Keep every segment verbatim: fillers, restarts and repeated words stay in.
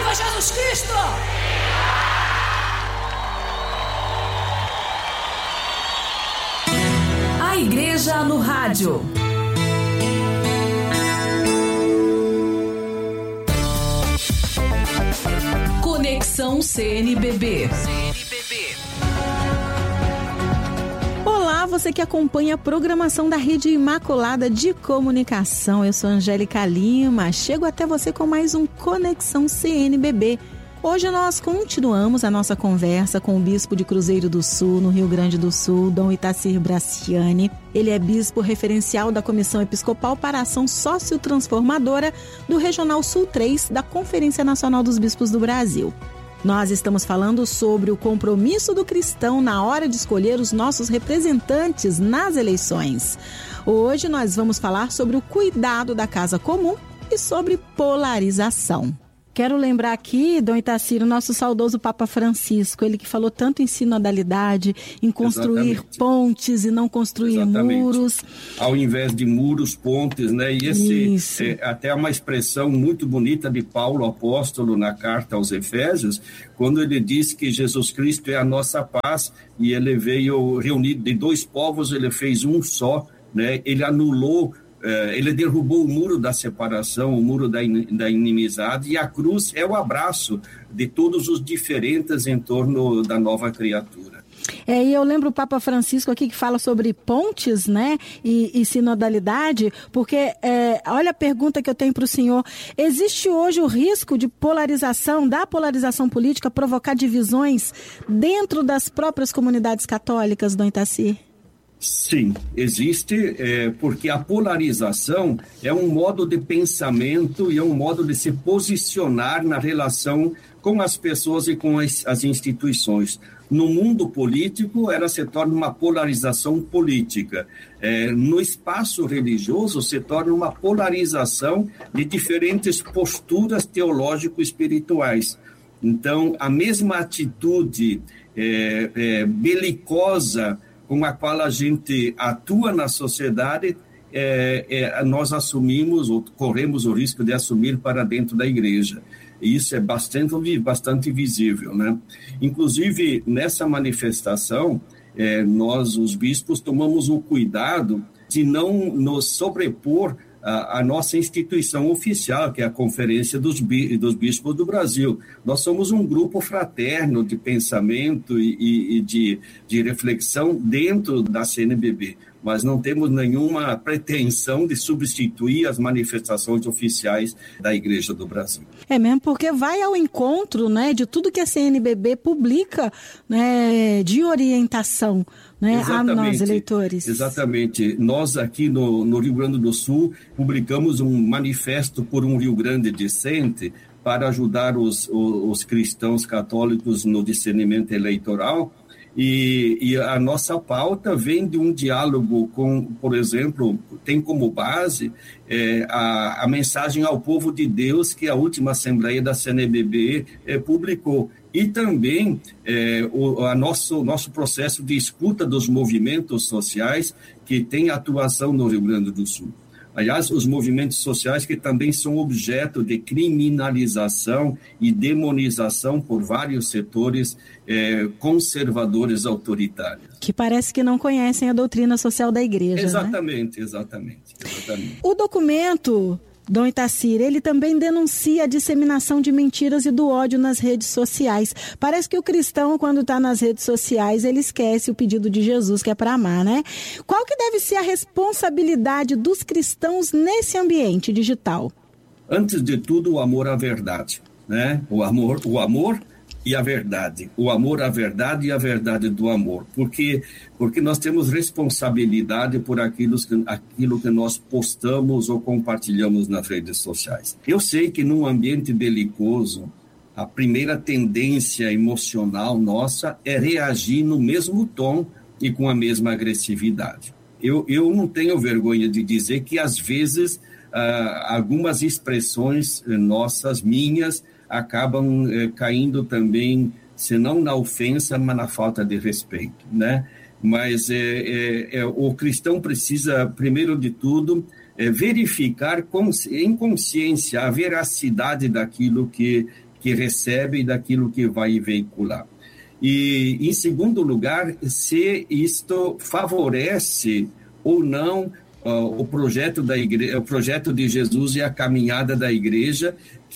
Viva Jesus Cristo! A Igreja no Rádio. Conexão C N B B. Olá, você que acompanha a programação da Rede Imaculada de Comunicação. Eu sou Angélica Lima. Chego até você com mais um Conexão C N B B. Hoje nós continuamos a nossa conversa com o bispo de Cruzeiro do Sul, no Rio Grande do Sul, Dom Itacir Brasciani. Ele é bispo referencial da Comissão Episcopal para a Ação Sociotransformadora do Regional Sul três da Conferência Nacional dos Bispos do Brasil. Nós estamos falando sobre o compromisso do cristão na hora de escolher os nossos representantes nas eleições. Hoje nós vamos falar sobre o cuidado da casa comum e sobre polarização. Quero lembrar aqui, Dom Itacir, o nosso saudoso Papa Francisco, ele que falou tanto em sinodalidade, em construir Exatamente. pontes e não construir Exatamente. muros. Ao invés de muros, pontes, né? E esse é até uma expressão muito bonita de Paulo, apóstolo, na carta aos Efésios, quando ele diz que Jesus Cristo é a nossa paz e ele veio reunido de dois povos, ele fez um só, né? Ele anulou ele derrubou o muro da separação, o muro da, in, da inimizade, e a cruz é o abraço de todos os diferentes em torno da nova criatura. É, e eu lembro o Papa Francisco aqui que fala sobre pontes, né, e, e sinodalidade, porque, é, olha a pergunta que eu tenho para o senhor, existe hoje o risco de polarização, da polarização política, provocar divisões dentro das próprias comunidades católicas, Dom Itacir? Sim, existe, é, porque a polarização é um modo de pensamento e é um modo de se posicionar na relação com as pessoas e com as, as instituições. No mundo político, ela se torna uma polarização política. É, no espaço religioso, se torna uma polarização de diferentes posturas teológico-espirituais. Então, a mesma atitude é, é, belicosa com a qual a gente atua na sociedade, é, é, nós assumimos, ou corremos o risco de assumir para dentro da igreja. E isso é bastante, bastante visível, né? Inclusive, nessa manifestação, é, nós, os bispos, tomamos o cuidado de não nos sobrepor a, a nossa instituição oficial, que é a Conferência dos, Bi, dos Bispos do Brasil. Nós somos um grupo fraterno de pensamento e, e, e de, de reflexão dentro da C N B B, mas não temos nenhuma pretensão de substituir as manifestações oficiais da Igreja do Brasil. É mesmo, porque vai ao encontro, né, de tudo que a C N B B publica, né, de orientação, né, a nós, eleitores. Exatamente. Nós aqui no, no Rio Grande do Sul publicamos um manifesto por um Rio Grande decente para ajudar os, os, os cristãos católicos no discernimento eleitoral. E, e a nossa pauta vem de um diálogo com, por exemplo, tem como base é, a, a mensagem ao povo de Deus que a última Assembleia da C N B B é, publicou. E também é, o a nosso, nosso processo de escuta dos movimentos sociais que tem atuação no Rio Grande do Sul. Aliás, os movimentos sociais que também são objeto de criminalização e demonização por vários setores eh, conservadores autoritários. Que parece que não conhecem a doutrina social da igreja, Exatamente, né? exatamente, exatamente. O documento, Dom Itacir, ele também denuncia a disseminação de mentiras e do ódio nas redes sociais. Parece que o cristão, quando está nas redes sociais, ele esquece o pedido de Jesus, que é para amar, né? Qual que deve ser a responsabilidade dos cristãos nesse ambiente digital? Antes de tudo, o amor à verdade, né? O amor, o amor e a verdade. O amor à verdade e a verdade do amor. Porque, porque nós temos responsabilidade por aquilo que, aquilo que nós postamos ou compartilhamos nas redes sociais. Eu sei que num ambiente belicoso, a primeira tendência emocional nossa é reagir no mesmo tom e com a mesma agressividade. Eu, eu não tenho vergonha de dizer que, às vezes, ah, algumas expressões nossas, minhas, acabam eh, caindo também, se não na ofensa, mas na falta de respeito, né? Mas é, é, é, o cristão precisa, primeiro de tudo, é, verificar com, em consciência a veracidade daquilo que, que que recebe e daquilo que vai veicular. E, em segundo lugar, se isto favorece ou não uh, o projeto da igreja, o projeto de Jesus e a caminhada da igreja,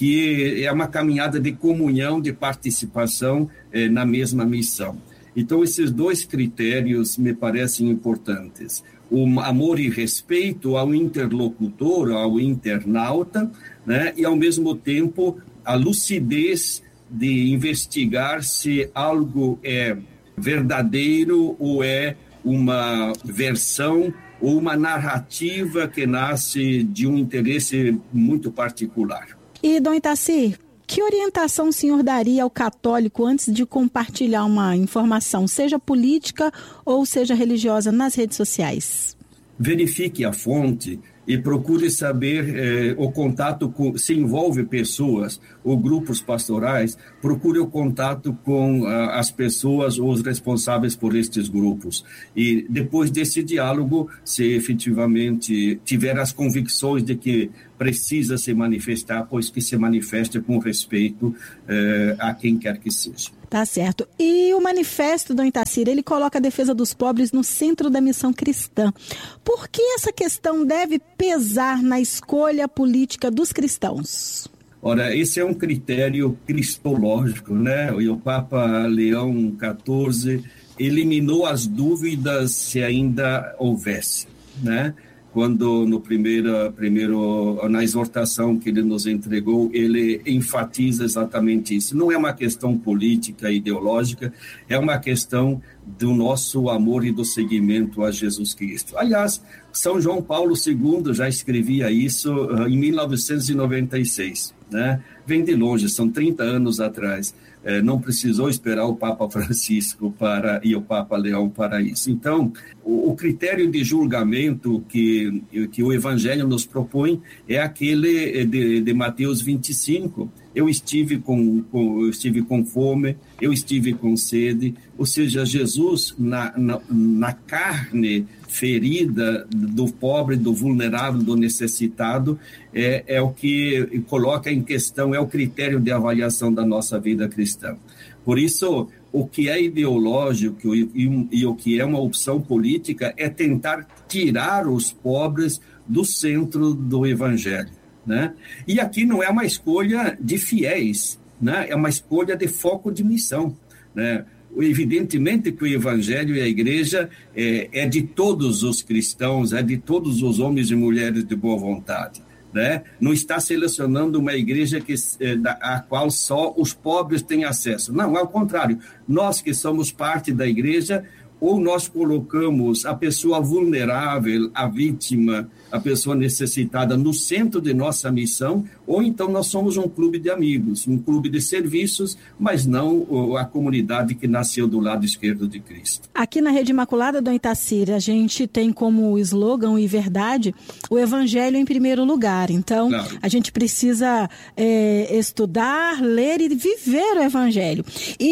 que é uma caminhada de comunhão, de participação eh, na mesma missão. Então, esses dois critérios me parecem importantes. O amor e respeito ao interlocutor, ao internauta, né? E, ao mesmo tempo, a lucidez de investigar se algo é verdadeiro ou é uma versão ou uma narrativa que nasce de um interesse muito particular. E, Dom Itaci, que orientação o senhor daria ao católico antes de compartilhar uma informação, seja política ou seja religiosa, nas redes sociais? Verifique a fonte e procure saber eh, o contato com, se envolve pessoas ou grupos pastorais, procure o contato com ah, as pessoas ou os responsáveis por estes grupos. E depois desse diálogo, se efetivamente tiver as convicções de que precisa se manifestar, pois que se manifeste com respeito eh, a quem quer que seja. Tá certo. E o manifesto, Dom Itaci, ele coloca a defesa dos pobres no centro da missão cristã. Por que essa questão deve pesar na escolha política dos cristãos? Ora, esse é um critério cristológico, né? E o Papa Leão quatorze eliminou as dúvidas se ainda houvesse, né? Quando no primeiro, primeiro, na exortação que ele nos entregou, ele enfatiza exatamente isso. Não é uma questão política, ideológica, é uma questão do nosso amor e do seguimento a Jesus Cristo. Aliás, São João Paulo segundo já escrevia isso em mil novecentos e noventa e seis, né? Vem de longe, são trinta anos atrás. É, não precisou esperar o Papa Francisco para, e o Papa Leão para isso. Então, o, o critério de julgamento que, que o Evangelho nos propõe é aquele de, de Mateus vinte e cinco. Eu estive com, com, eu estive com fome, eu estive com sede, ou seja, Jesus na, na, na carne ferida do pobre, do vulnerável, do necessitado, é, é o que coloca em questão, é o critério de avaliação da nossa vida cristã. Por isso, o que é ideológico e, e, e o que é uma opção política é tentar tirar os pobres do centro do Evangelho, né? E aqui não é uma escolha de fiéis, né? É uma escolha de foco de missão, né? Evidentemente que o Evangelho e a Igreja é, é de todos os cristãos, é de todos os homens e mulheres de boa vontade, né? Não está selecionando uma igreja que, é, da, a qual só os pobres têm acesso. Não, ao contrário, nós que somos parte da igreja, ou nós colocamos a pessoa vulnerável, a vítima, a pessoa necessitada no centro de nossa missão, ou então nós somos um clube de amigos, um clube de serviços, mas não a comunidade que nasceu do lado esquerdo de Cristo. Aqui na Rede Imaculada, Dom Itaci, a gente tem como slogan e verdade o Evangelho em primeiro lugar. Então, claro, a gente precisa é, estudar, ler e viver o Evangelho.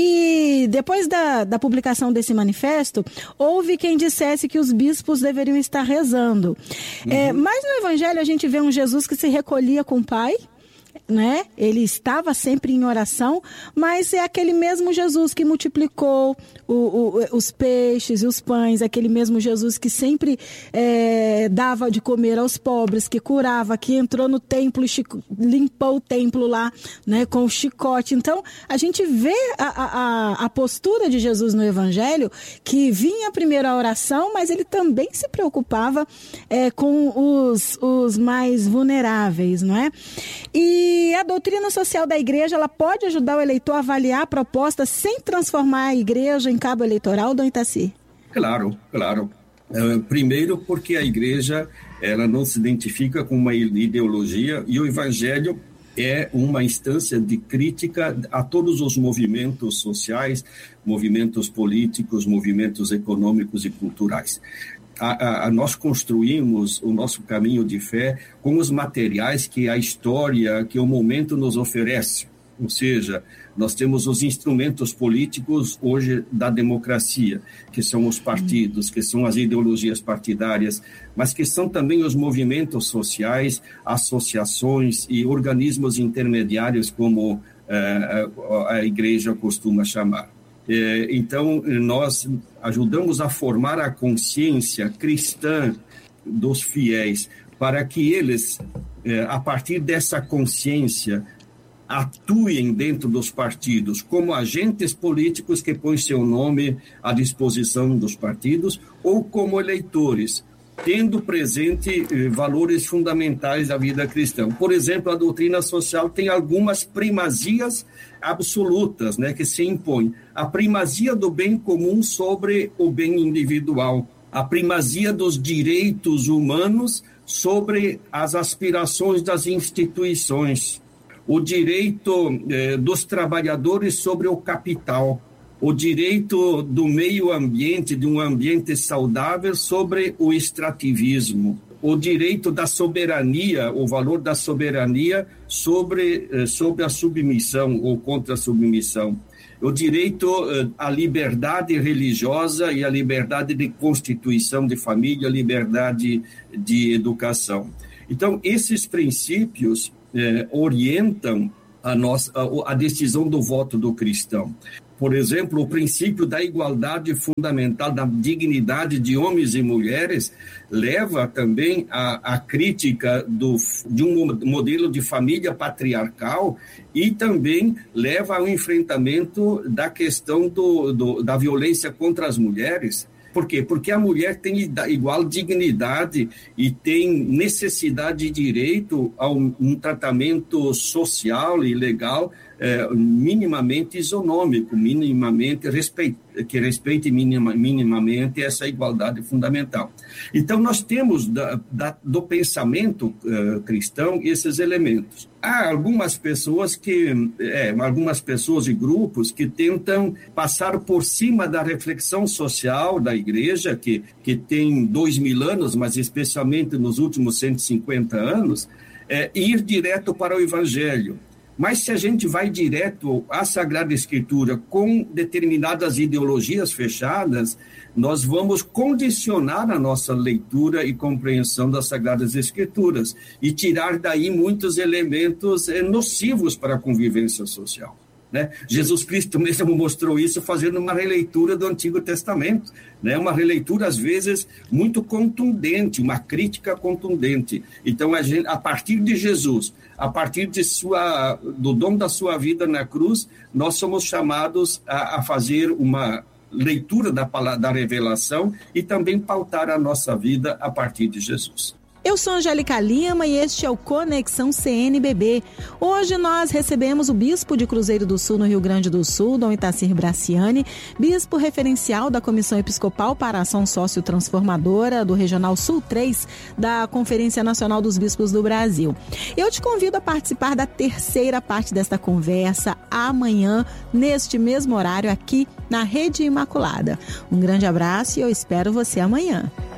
E depois da, da publicação desse manifesto, houve quem dissesse que os bispos deveriam estar rezando. Uhum. É, mas no Evangelho a gente vê um Jesus que se recolhia com o Pai, né? Ele estava sempre em oração, mas é aquele mesmo Jesus que multiplicou o, o, os peixes e os pães, aquele mesmo Jesus que sempre é, dava de comer aos pobres, que curava, que entrou no templo e limpou o templo lá, né, com o chicote. Então, a gente vê a, a, a postura de Jesus no Evangelho, que vinha primeiro a oração, mas ele também se preocupava é, com os, os mais vulneráveis, não é? E E a doutrina social da igreja, ela pode ajudar o eleitor a avaliar a proposta sem transformar a igreja em cabo eleitoral, Dom Itaci? Claro, claro. Uh, primeiro porque a igreja, ela não se identifica com uma ideologia e o evangelho é uma instância de crítica a todos os movimentos sociais, movimentos políticos, movimentos econômicos e culturais. A, a, a nós construímos o nosso caminho de fé com os materiais que a história, que o momento nos oferece. Ou seja, nós temos os instrumentos políticos hoje da democracia, que são os partidos, que são as ideologias partidárias, mas que são também os movimentos sociais, associações e organismos intermediários como a igreja costuma chamar. Então, nós ajudamos a formar a consciência cristã dos fiéis, para que eles, a partir dessa consciência, atuem dentro dos partidos como agentes políticos que põem seu nome à disposição dos partidos ou como eleitores, tendo presente eh, valores fundamentais da vida cristã. Por exemplo, a doutrina social tem algumas primazias absolutas, né, que se impõem. A primazia do bem comum sobre o bem individual, a primazia dos direitos humanos sobre as aspirações das instituições, o direito eh, dos trabalhadores sobre o capital, o direito do meio ambiente, de um ambiente saudável, sobre o extrativismo, o direito da soberania, o valor da soberania sobre, eh, sobre a submissão ou contra a submissão, o direito eh, à liberdade religiosa e à liberdade de constituição de família, a liberdade de educação. Então, esses princípios eh, orientam a, nossa, a, a decisão do voto do cristão. Por exemplo, o princípio da igualdade fundamental, da dignidade de homens e mulheres, leva também à, à crítica do, de um modelo de família patriarcal e também leva ao enfrentamento da questão do, do, da violência contra as mulheres. Por quê? Porque a mulher tem igual dignidade e tem necessidade de direito a um, um tratamento social e legal é, minimamente isonômico, minimamente respeito, que respeite minima, minimamente essa igualdade fundamental. Então, nós temos da, da, do pensamento uh, cristão esses elementos. Há algumas pessoas que, é, algumas pessoas e grupos que tentam passar por cima da reflexão social da igreja, que, que tem dois mil anos, mas especialmente nos últimos cento e cinquenta anos, é, ir direto para o evangelho. Mas se a gente vai direto à Sagrada Escritura com determinadas ideologias fechadas, nós vamos condicionar a nossa leitura e compreensão das Sagradas Escrituras e tirar daí muitos elementos nocivos para a convivência social. Né? Jesus Cristo mesmo mostrou isso fazendo uma releitura do Antigo Testamento, né? Uma releitura às vezes muito contundente, uma crítica contundente. Então, a, gente, a partir de Jesus, a partir de sua, do dom da sua vida na cruz, nós somos chamados a, a fazer uma leitura da, da revelação e também pautar a nossa vida a partir de Jesus. Eu sou Angélica Lima e este é o Conexão C N B B. Hoje nós recebemos o bispo de Cruzeiro do Sul, no Rio Grande do Sul, Dom Itacir Braciani, bispo referencial da Comissão Episcopal para a Ação Sócio-Transformadora do Regional Sul três da Conferência Nacional dos Bispos do Brasil. Eu te convido a participar da terceira parte desta conversa amanhã, neste mesmo horário, aqui na Rede Imaculada. Um grande abraço e eu espero você amanhã.